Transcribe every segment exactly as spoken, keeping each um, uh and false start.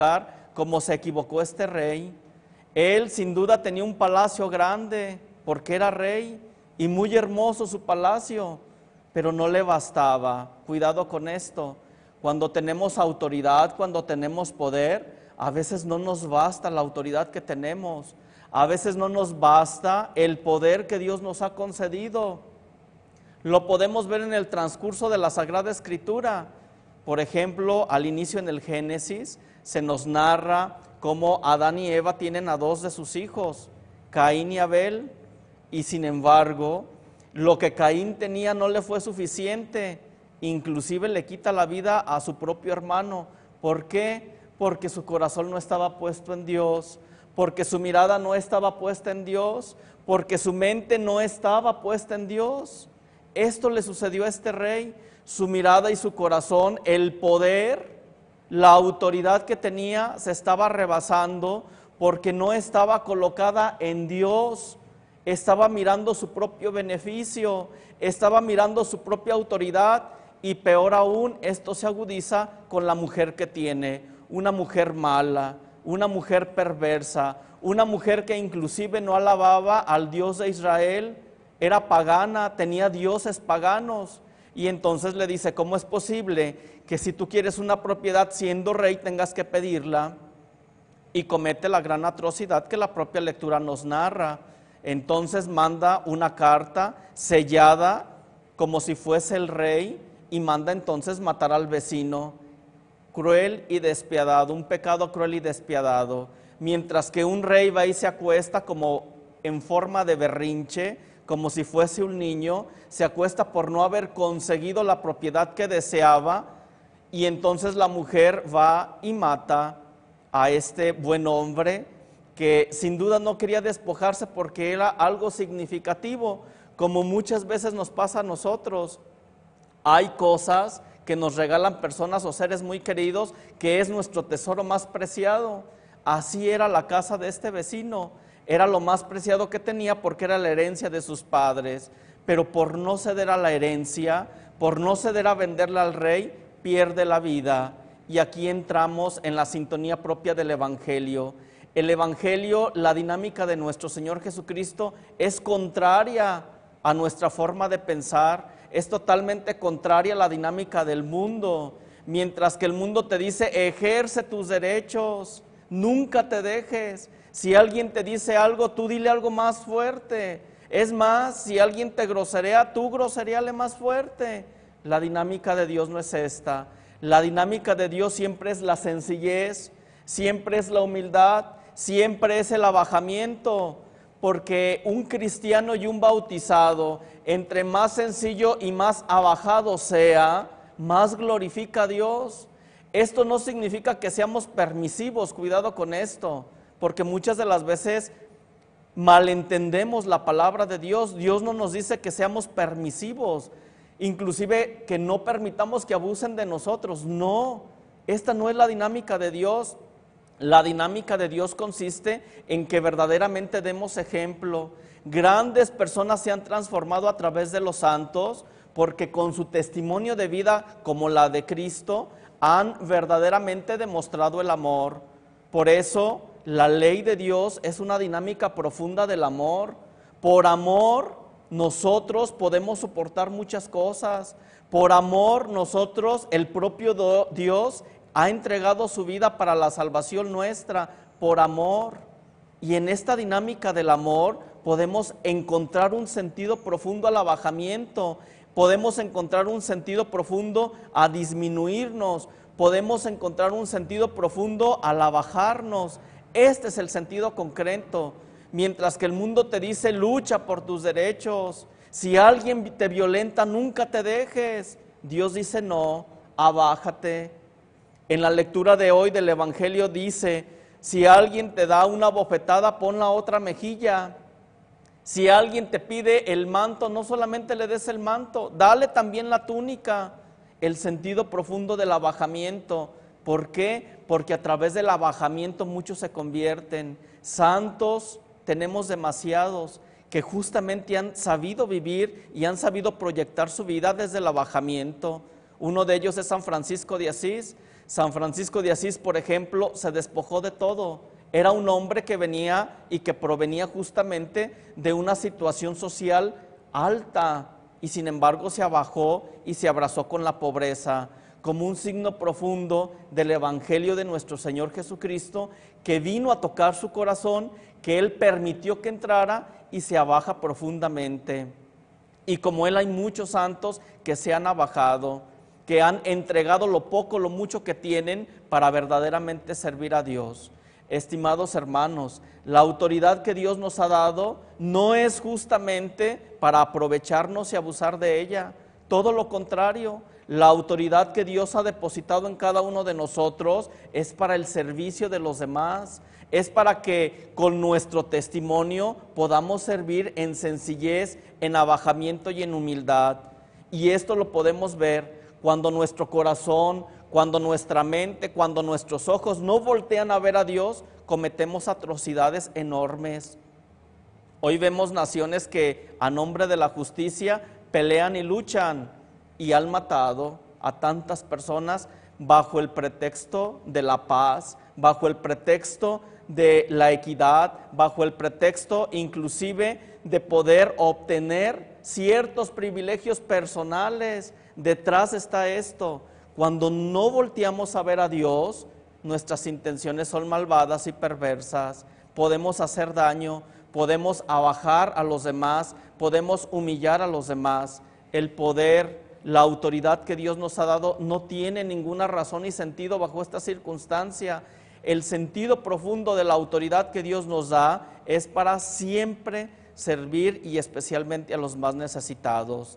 como se equivocó este rey. Él sin duda tenía un palacio grande porque era rey y muy hermoso su palacio, pero no le bastaba. Cuidado con esto. Cuando tenemos autoridad, cuando tenemos poder, a veces no nos basta la autoridad que tenemos. A veces no nos basta el poder que Dios nos ha concedido. Lo podemos ver en el transcurso de la Sagrada Escritura. Por ejemplo, al inicio en el Génesis se nos narra cómo Adán y Eva tienen a dos de sus hijos, Caín y Abel, y sin embargo, lo que Caín tenía no le fue suficiente, inclusive le quita la vida a su propio hermano. ¿Por qué? Porque su corazón no estaba puesto en Dios, porque su mirada no estaba puesta en Dios, porque su mente no estaba puesta en Dios. Esto le sucedió a este rey, su mirada y su corazón, el poder, la autoridad que tenía se estaba rebasando porque no estaba colocada en Dios, estaba mirando su propio beneficio, estaba mirando su propia autoridad y peor aún, esto se agudiza con la mujer que tiene, una mujer mala, una mujer perversa, una mujer que inclusive no alababa al Dios de Israel, era pagana, tenía dioses paganos. Y entonces le dice, ¿cómo es posible que si tú quieres una propiedad siendo rey tengas que pedirla? Y comete la gran atrocidad que la propia lectura nos narra. Entonces manda una carta sellada como si fuese el rey y manda entonces matar al vecino. Cruel y despiadado, un pecado cruel y despiadado. Mientras que un rey va y se acuesta como en forma de berrinche, como si fuese un niño, se acuesta por no haber conseguido la propiedad que deseaba, y entonces la mujer va y mata a este buen hombre que sin duda no quería despojarse porque era algo significativo, como muchas veces nos pasa a nosotros. Hay cosas que nos regalan personas o seres muy queridos que es nuestro tesoro más preciado. Así era la casa de este vecino. Era lo más preciado que tenía porque era la herencia de sus padres, pero por no ceder a la herencia, por no ceder a venderla al rey, pierde la vida. Y aquí entramos en la sintonía propia del Evangelio. El Evangelio, la dinámica de nuestro Señor Jesucristo es contraria a nuestra forma de pensar, es totalmente contraria a la dinámica del mundo. Mientras que el mundo te dice, ejerce tus derechos, nunca te dejes. Si alguien te dice algo, tú dile algo más fuerte. Es más, si alguien te groserea, tú groseríale más fuerte. La dinámica de Dios no es esta. La dinámica de Dios siempre es la sencillez, siempre es la humildad, siempre es el abajamiento. Porque un cristiano y un bautizado, entre más sencillo y más abajado sea, más glorifica a Dios. Esto no significa que seamos permisivos, cuidado con esto, porque muchas de las veces malentendemos la palabra de Dios. Dios no nos dice que seamos permisivos, inclusive que no permitamos que abusen de nosotros. No, esta no es la dinámica de Dios. La dinámica de Dios consiste en que verdaderamente demos ejemplo. Grandes personas se han transformado a través de los santos porque con su testimonio de vida como la de Cristo han verdaderamente demostrado el amor. Por eso la ley de Dios es una dinámica profunda del amor. Por amor nosotros podemos soportar muchas cosas. Por amor nosotros, el propio Dios ha entregado su vida para la salvación nuestra, por amor. Y en esta dinámica del amor podemos encontrar un sentido profundo al abajamiento, podemos encontrar un sentido profundo a disminuirnos, podemos encontrar un sentido profundo al abajarnos. Este es el sentido concreto. Mientras que el mundo te dice, lucha por tus derechos. Si alguien te violenta, nunca te dejes. Dios dice, no, abájate. En la lectura de hoy del Evangelio dice, si alguien te da una bofetada, pon la otra mejilla. Si alguien te pide el manto, no solamente le des el manto, dale también la túnica. El sentido profundo del abajamiento. ¿Por qué? Porque a través del abajamiento muchos se convierten. Santos tenemos demasiados que justamente han sabido vivir y han sabido proyectar su vida desde el abajamiento. Uno de ellos es San Francisco de Asís. San Francisco de Asís, por ejemplo, se despojó de todo. Era un hombre que venía y que provenía justamente de una situación social alta y sin embargo se abajó y se abrazó con la pobreza como un signo profundo del Evangelio de nuestro Señor Jesucristo, que vino a tocar su corazón, que Él permitió que entrara y se abaja profundamente. Y como Él hay muchos santos que se han abajado, que han entregado lo poco, lo mucho que tienen para verdaderamente servir a Dios. Estimados hermanos, la autoridad que Dios nos ha dado no es justamente para aprovecharnos y abusar de ella, todo lo contrario. La autoridad que Dios ha depositado en cada uno de nosotros es para el servicio de los demás, es para que con nuestro testimonio podamos servir en sencillez, en abajamiento y en humildad. Y esto lo podemos ver cuando nuestro corazón, cuando nuestra mente, cuando nuestros ojos no voltean a ver a Dios, cometemos atrocidades enormes. Hoy vemos naciones que a nombre de la justicia pelean y luchan, y han matado a tantas personas bajo el pretexto de la paz, bajo el pretexto de la equidad, bajo el pretexto inclusive de poder obtener ciertos privilegios personales. Detrás está esto. Cuando no volteamos a ver a Dios, nuestras intenciones son malvadas y perversas. Podemos hacer daño, podemos abajar a los demás, podemos humillar a los demás. El poder, la autoridad que Dios nos ha dado no tiene ninguna razón ni sentido bajo esta circunstancia. El sentido profundo de la autoridad que Dios nos da es para siempre servir y especialmente a los más necesitados.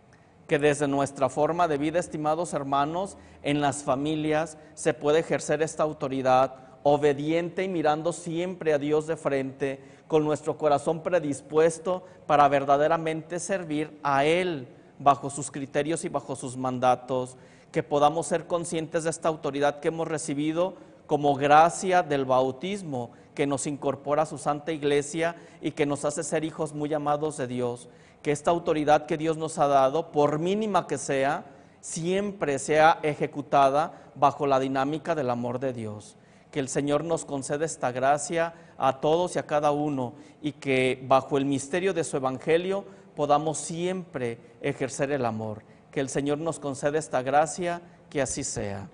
Que desde nuestra forma de vida, estimados hermanos, en las familias se puede ejercer esta autoridad obediente y mirando siempre a Dios de frente, con nuestro corazón predispuesto para verdaderamente servir a Él, bajo sus criterios y bajo sus mandatos, que podamos ser conscientes de esta autoridad que hemos recibido como gracia del bautismo, que nos incorpora a su Santa Iglesia y que nos hace ser hijos muy amados de Dios. Que esta autoridad que Dios nos ha dado, por mínima que sea, siempre sea ejecutada bajo la dinámica del amor de Dios. Que el Señor nos conceda esta gracia a todos y a cada uno, y que bajo el misterio de su Evangelio podamos siempre ejercer el amor. Que el Señor nos conceda esta gracia, que así sea.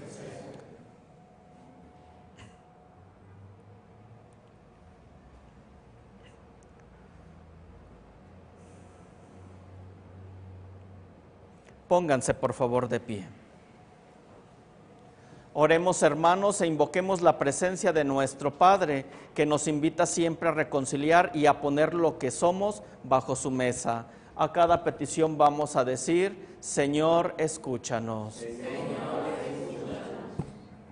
Pónganse por favor de pie. Oremos, hermanos, e invoquemos la presencia de nuestro Padre, que nos invita siempre a reconciliar y a poner lo que somos bajo su mesa. A cada petición vamos a decir: Señor, escúchanos. Señor, escúchanos.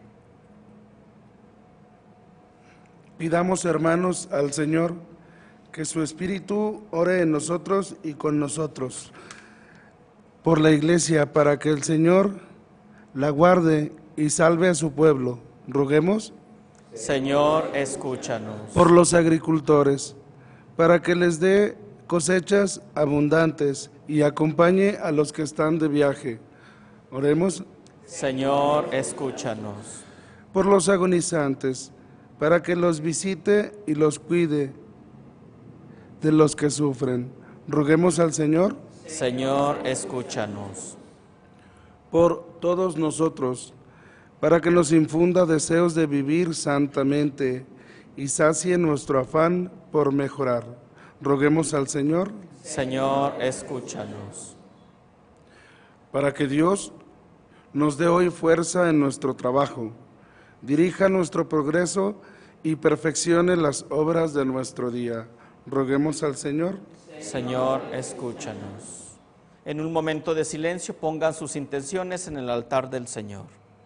Pidamos, hermanos, al Señor que su Espíritu ore en nosotros y con nosotros, por la Iglesia, para que el Señor la guarde y salve a su pueblo. Roguemos. Señor, escúchanos. Por los agricultores, para que les dé cosechas abundantes y acompañe a los que están de viaje. Oremos. Señor, escúchanos. Por los agonizantes, para que los visite y los cuide de los que sufren. Roguemos al Señor. Señor, escúchanos. Por todos nosotros, para que nos infunda deseos de vivir santamente y sacie nuestro afán por mejorar. Roguemos al Señor. Señor, escúchanos. Para que Dios nos dé hoy fuerza en nuestro trabajo, dirija nuestro progreso y perfeccione las obras de nuestro día. Roguemos al Señor. Señor, escúchanos. En un momento de silencio pongan sus intenciones en el altar del Señor.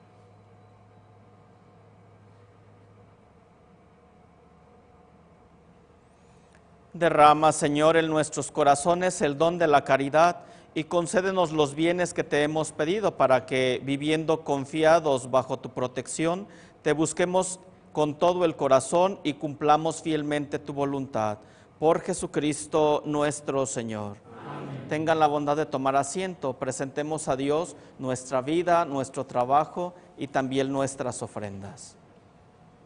Derrama, Señor, en nuestros corazones el don de la caridad y concédenos los bienes que te hemos pedido, para que, viviendo confiados bajo tu protección, te busquemos con todo el corazón y cumplamos fielmente tu voluntad. Por Jesucristo nuestro Señor. Amén. Tengan la bondad de tomar asiento. Presentemos a Dios nuestra vida, nuestro trabajo y también nuestras ofrendas.